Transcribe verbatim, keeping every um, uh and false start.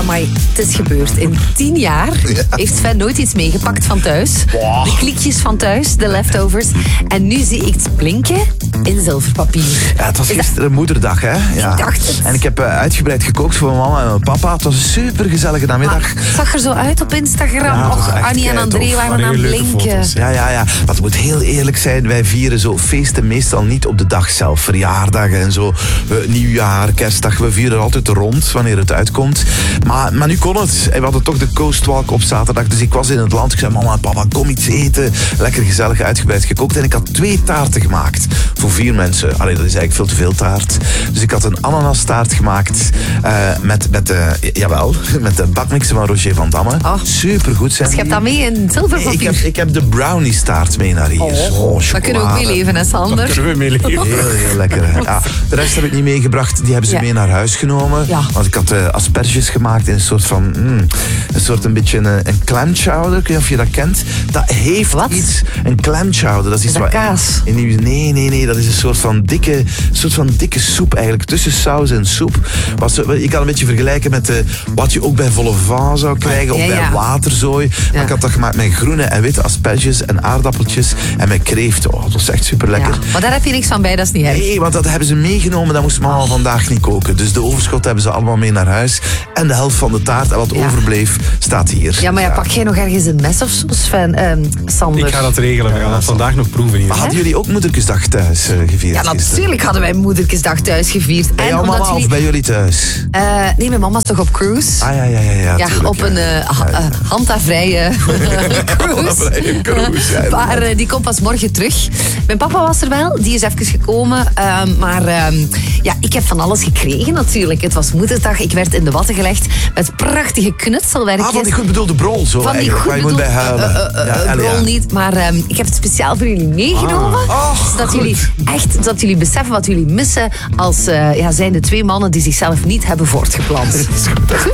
Amai, het is gebeurd. In tien jaar ja. heeft Sven nooit iets meegepakt van thuis. Wow. De kliekjes van thuis, de leftovers. En nu zie ik het blinken in zilverpapier. Ja, het was gisteren moederdag, hè? Ja. Ik dacht het. En ik heb uh, uitgebreid gekookt voor mijn mama en mijn papa. Het was een super gezellige namiddag. Maar het zag er zo uit op Instagram. Ja, Och, Annie en André waren aan het blinken. Ja, ja, ja. Maar het moet heel eerlijk zijn. Wij vieren zo feesten meestal niet op de dag zelf. Verjaardagen en zo. Uh, nieuwjaar, kerstdag. We vieren altijd rond wanneer het uitkomt. Maar, maar nu kon het. En we hadden toch de Coastwalk op zaterdag. Dus ik was in het land. Ik zei, mama en papa, kom iets eten. Lekker gezellig uitgebreid gekookt. En ik had twee taarten gemaakt. Voor vier mensen. Allee, dat is eigenlijk veel te veel taart. Dus ik had een ananastaart gemaakt. Uh, met, met, uh, jawel, met de bakmixen van Roger van Damme. Oh. Supergoed zijn. Dus je hebt dat mee in zilverpapier? Ik heb, ik heb de brownie staart mee naar hier. Oh, oh dat kunnen we ook meeleven, hè Sander? Dat kunnen we meeleven. Heel, heel lekker. Ja, de rest heb ik niet meegebracht. Die hebben ze ja. mee naar huis genomen. Ja. Want ik had uh, asperges gemaakt in een soort van... Mm, een soort een beetje een, een clam chowder. Ik weet niet of je dat kent. Dat heeft wat? iets... Een clam chowder. Dat is iets dat wat... kaas? In, in, nee, nee, nee. Dat is een soort van dikke, soort van dikke soep eigenlijk. Tussen saus en soep. Was, je kan een beetje vergelijken met uh, wat je ook bij vol au vent zou krijgen. Of ja, bij ja. waterzooi. Ja. Maar ik had dat gemaakt met groene en witte asperges en aardappeltjes. En met kreeft. Oh, dat was echt super lekker. Ja, maar daar heb je niks van bij, dat is niet erg. Nee, want dat hebben ze meegenomen. Dat moesten we allemaal vandaag niet koken. Dus de overschot hebben ze allemaal mee naar huis. En de helft van de taart en wat ja. overbleef staat hier. Ja, maar ja, pak jij nog ergens een mes of zo, Sven, um, Sander? Ik ga dat regelen. We gaan dat vandaag nog proeven hier. Maar hadden jullie ook Moederkesdag thuis uh, gevierd? Ja, natuurlijk hadden wij Moederkesdag thuis gevierd. Bij en jouw mama jullie... of bij jullie thuis? Uh, nee, mijn mama is toch op cruise? Ah ja, ja, ja. Ja, ja tuurlijk, op een uh, ha- uh, handhavrije cruise. cruise ja, maar uh, die komt pas morgen terug. Mijn papa was er wel, die is even gekomen. Uh, maar uh, ja, ik heb van alles gekregen natuurlijk. Het was Moederdag, ik werd in de watten gelegd met prachtige knutselwerkjes. Ah, van die goed bedoelde brol zo. Van die goed waar je moet bij huilen. Uh, uh, uh, ja, brol niet, maar uh, ik heb het speciaal voor jullie meegenomen. Ah. Oh, zodat jullie echt, dat jullie beseffen wat jullie missen als uh, ja, zijn de twee mannen die zichzelf niet hebben voortgeplant. Goed?